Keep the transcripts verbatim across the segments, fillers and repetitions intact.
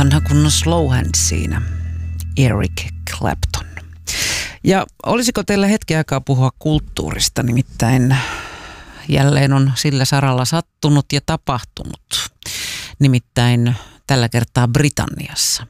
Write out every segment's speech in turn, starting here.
vanha kunnon slowhand siinä, Eric Clapton. Ja olisiko teillä hetki aikaa puhua kulttuurista, nimittäin jälleen on sillä saralla sattunut ja tapahtunut, nimittäin tällä kertaa Britanniassa.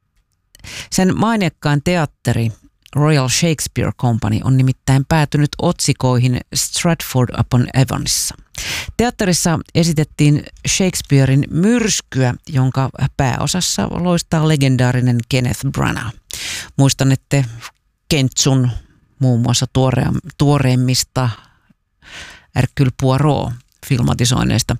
Sen maineikkaan teatteri Royal Shakespeare Company on nimittäin päätynyt otsikoihin Stratford-upon-Avonissa. Teatterissa esitettiin Shakespearein Myrskyä, jonka pääosassa loistaa legendaarinen Kenneth Branagh. Muistan, että Kentsun muun muassa tuore, tuoreimmista Hercule Poirot-filmatisoinneista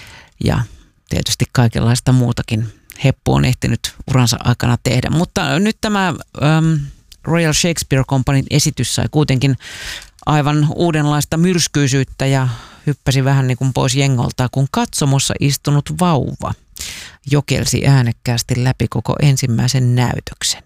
ja tietysti kaikenlaista muutakin heppu on ehtinyt uransa aikana tehdä. Mutta nyt tämä ähm, Royal Shakespeare Companyn esitys sai kuitenkin aivan uudenlaista myrskyisyyttä ja hyppäsi vähän niin kuin pois jengoltaan, kun katsomossa istunut vauva jokelsi äänekkäästi läpi koko ensimmäisen näytöksen.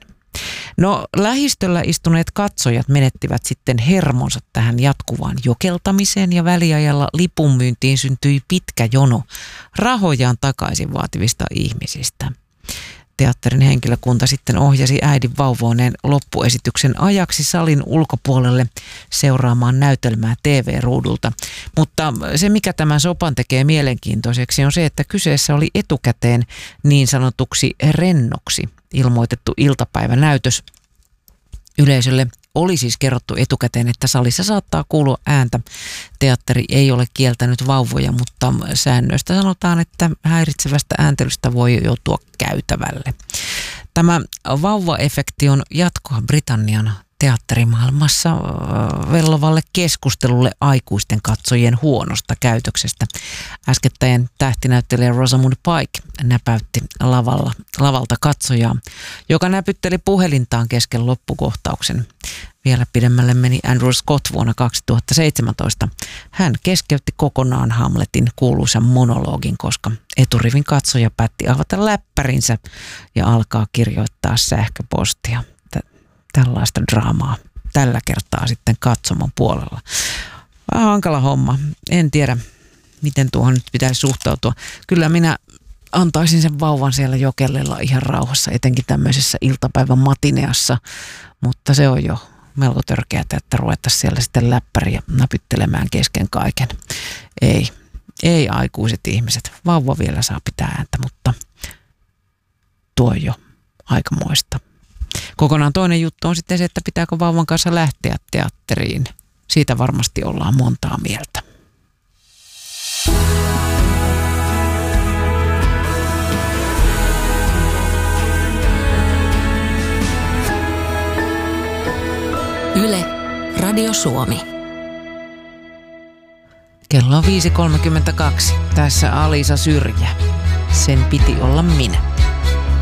No lähistöllä istuneet katsojat menettivät sitten hermonsa tähän jatkuvaan jokeltamiseen ja väliajalla lipunmyyntiin syntyi pitkä jono rahojaan takaisin vaativista ihmisistä. Teatterin henkilökunta sitten ohjasi äidin vauvoineen loppuesityksen ajaksi salin ulkopuolelle seuraamaan näytelmää T V-ruudulta. Mutta se, mikä tämän sopan tekee mielenkiintoiseksi, on se, että kyseessä oli etukäteen niin sanotuksi rennoksi ilmoitettu iltapäivänäytös. Yleisölle oli siis kerrottu etukäteen, että salissa saattaa kuulua ääntä. Teatteri ei ole kieltänyt vauvoja, mutta säännöistä sanotaan, että häiritsevästä ääntelystä voi joutua käytävälle. Tämä vauvaefekti on jatkoa Britannian teatterimaailmassa vellovalle keskustelulle aikuisten katsojien huonosta käytöksestä. Äskettäin tähtinäyttelijä Rosamund Pike näpäytti lavalla, lavalta katsojaa, joka näpytteli puhelintaan kesken loppukohtauksen. Vielä pidemmälle meni Andrew Scott vuonna kaksituhattaseitsemäntoista. Hän keskeytti kokonaan Hamletin kuuluisan monologin, koska eturivin katsoja päätti avata läppärinsä ja alkaa kirjoittaa sähköpostia. Tällaista draamaa tällä kertaa sitten katsomon puolella. Vähän hankala homma. En tiedä, miten tuohon nyt pitäisi suhtautua. Kyllä minä antaisin sen vauvan siellä jokellella ihan rauhassa, etenkin tämmöisessä iltapäivän matineassa. Mutta se on jo melko törkeätä, että ruvettaisiin siellä sitten läppäriä napyttelemään kesken kaiken. Ei, ei aikuiset ihmiset. Vauva vielä saa pitää ääntä, mutta tuo on jo aikamoista. Kokonaan toinen juttu on sitten se, että pitääkö vauvan kanssa lähteä teatteriin. Siitä varmasti ollaan montaa mieltä. Yle, Radio Suomi. Kello on viisi kolmekymmentäkaksi. Tässä Alisa Syrjä. Sen piti olla minä.